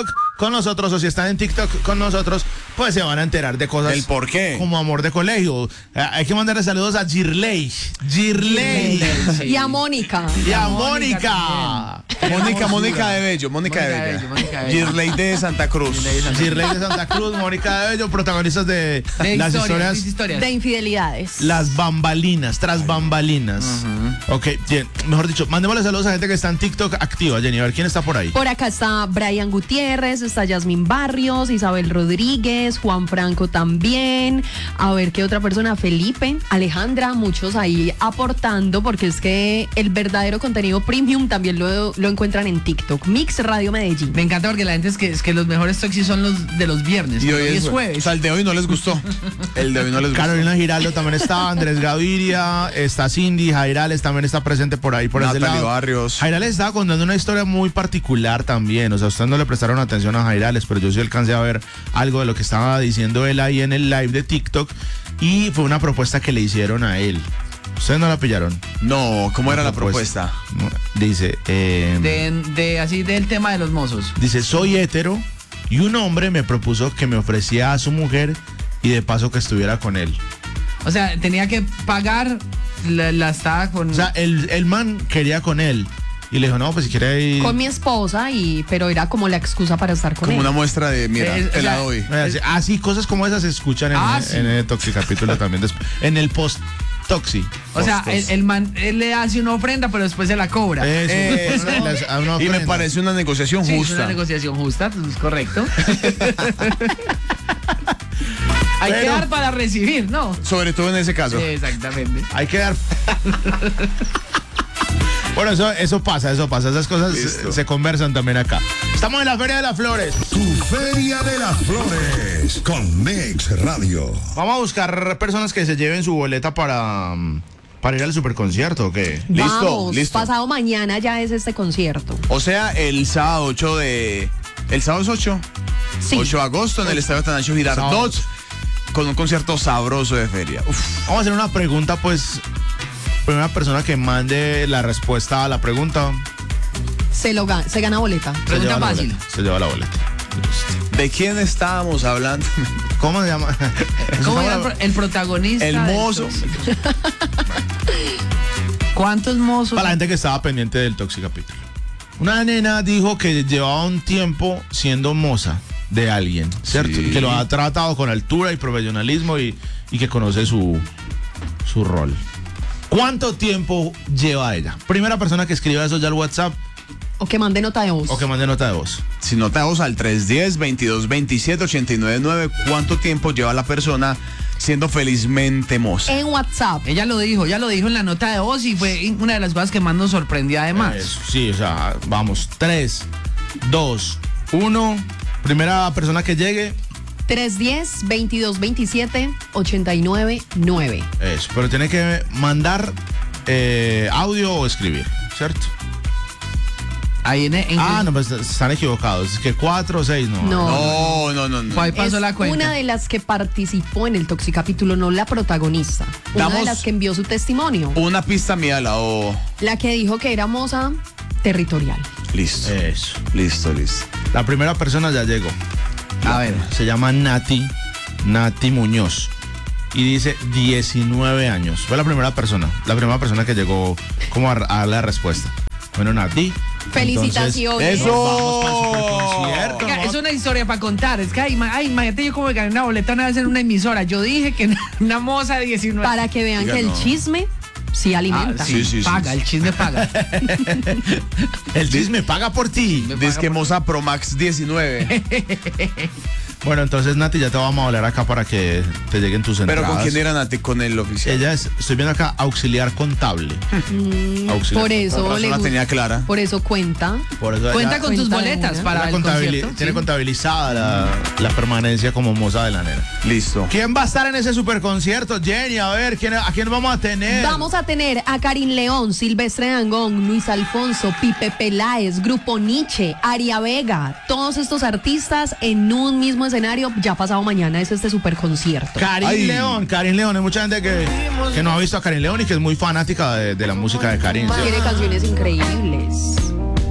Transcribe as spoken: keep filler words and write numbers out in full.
TikTok con nosotros o si están en TikTok con nosotros, pues se van a enterar de cosas. ¿El por qué? Como amor de colegio. Eh, hay que mandarle saludos a Girley. Girley. Sí. Y a Mónica. Y a Mónica. Mónica, Mónica de Bello, Mónica, Mónica de de Bello. Bello, Mónica de Bello. Girley de Santa Cruz. Girley de Santa Cruz, Mónica de Bello, protagonistas de, De las historias, historias. historias. De infidelidades. Las bambalinas, tras bambalinas. Uh-huh. Ok, bien, mejor dicho, mandémosle saludos a gente que está en TikTok activa, Jenny. A ver quién está por ahí. Por acá está Brian Gutiérrez, está Yasmín Barrios, Isabel Rodríguez, Juan Franco también. A ver qué otra persona, Felipe, Alejandra, muchos ahí aportando, porque es que el verdadero contenido premium también lo, lo encuentran en TikTok. Mix Radio Medellín. Me encanta porque la gente es que, es que los mejores toxis son los de los viernes. Y hoy es, es o jueves. sea, el de hoy no les gustó. El de hoy no les gustó. Carolina Giraldo también está, Andrés Gaviria, está Cindy, Jairales también está presente por ahí, por ese Natalie lado. Barrios. Jairales estaba contando una historia muy particular también, o sea, ustedes no le prestaron atención a Jairales, pero yo sí alcancé a ver algo de lo que estaba diciendo él ahí en el live de TikTok y fue una propuesta que le hicieron a él. ¿Ustedes no la pillaron? No, ¿cómo era la propuesta? Dice, eh, De, de así del tema de los mozos. dice, soy hétero y un hombre me propuso que me ofrecía a su mujer y de paso que estuviera con él. O sea, tenía que pagar la, la estada con. O sea, el, el man quería con él y le dijo, no, pues si quiere ir... Con mi esposa, y pero era como la excusa para estar con Como él. una muestra de, mira, Es- te o la sea, doy. Así, así, cosas como esas se escuchan en, Ah, el, sí. en el Toxicapítulo también. después, en el post-Toxi. o sea, Post- el, el man él le hace una ofrenda, pero después se la cobra. Eso, Eso. les- a una Y me ofrenda. parece una negociación Sí, es justa. una negociación justa, es correcto. Hay que Pero- dar para recibir, ¿no? Sobre todo en ese caso. Exactamente. Hay que dar... Bueno, eso, eso pasa, eso pasa. Esas cosas Listo. se conversan también acá. Estamos en la Feria de las Flores. Tu Feria de las Flores con Mix Radio. Vamos a buscar personas que se lleven su boleta para, mm, para ir al superconcierto, ¿o qué? Listo, Vamos, listo. pasado mañana ya es este concierto. O sea, el sábado ocho de... ¿El sábado es ocho? Sí. ocho de agosto en el Estadio Atanasio Girardot con un concierto sabroso de feria. Uf. Vamos a hacer una pregunta, pues... Primera persona que mande la respuesta a la pregunta... Se lo gana, se gana boleta. se Pregunta lleva la fácil. boleta, se lleva la boleta. ¿De quién estábamos hablando? ¿Cómo se llama? ¿Cómo Eso era el, estamos- pro- el protagonista? El del mozo. Toxic? ¿Cuántos mozos? Para la gente que estaba pendiente del Toxicapítulo. Una nena dijo que llevaba un tiempo siendo moza de alguien, ¿cierto? Sí. Que lo ha tratado con altura y profesionalismo y, y que conoce su, su rol. ¿Cuánto tiempo lleva ella? Primera persona que escriba eso ya al WhatsApp O que mande nota de voz. o que mande nota de voz. Si notamos al tres uno cero, veintidós veintisiete, ochenta y nueve nueve, ¿cuánto tiempo lleva la persona siendo felizmente moza? En WhatsApp. Ella lo dijo, ya lo dijo en la nota de voz y fue una de las cosas que más nos sorprendió además. Eso, sí, o sea, vamos. tres, dos, uno. Primera persona que llegue. tres uno cero, veintidós veintisiete, ochenta y nueve nueve. Eso, pero tiene que mandar eh, audio o escribir, ¿cierto? Ahí en, en Ah, no, pues están equivocados. Es que cuatro o seis, no. No. No, no, no, no. Ahí pasó Es la cuenta. una de las que participó en el Toxicapítulo, no la protagonista. Una de Damos- las que envió su testimonio. Una pista mía la o... La que dijo que era moza territorial. Listo. Eso. Listo, listo. La primera persona ya llegó. A ver. Se llama Nati, Nati Muñoz. Y dice diecinueve años. Fue la primera persona, la primera persona que llegó como a, a dar la respuesta. Bueno, Nati. Felicitaciones. entonces, vamos para el superconcierto, Oiga, ¿no? es una historia para contar. Es que, ay, ma- ay, imagínate yo como que gané una boleta una vez en una emisora. Yo dije que una moza de diecinueve. Para que vean Diga, que el no. chisme sí alimenta. Ah, Sí, sí, sí. paga, el chisme paga. El chisme paga por ti. Dice que moza Pro Max diecinueve. Bueno, entonces Nati, ya te vamos a hablar acá para que te lleguen tus entradas. Pero ¿con quién era Nati? Con el oficial. Ella es, estoy viendo acá, auxiliar contable. Auxiliar Por eso Por razón le la gusta- tenía clara. Por eso cuenta. Por eso Cuenta ella- con tus Cuenta de boletas una. para tiene el contabili- concierto. tiene sí. contabilizada la, la permanencia como moza de la nena. Listo. ¿Quién va a estar en ese superconcierto, Jenny? A ver, ¿quién, ¿a quién vamos a tener? Vamos a tener a Karin León, Silvestre Dangond, Luis Alfonso, Pipe Peláez, Grupo Nietzsche, Aria Vega, todos estos artistas en un mismo escenario. Ya pasado mañana es este superconcierto. Karin Ay. León, Karin León. Hay mucha gente que, que no ha visto a Karin León y que es muy fanática de, de la música de Karin. ¿cierto? Tiene canciones increíbles.